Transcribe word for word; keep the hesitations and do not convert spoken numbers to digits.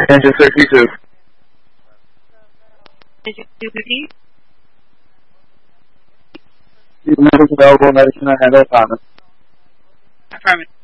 Engine sixty-two. Engine two fifty. Medical available, medicine at Handle Thomas. Affirmative.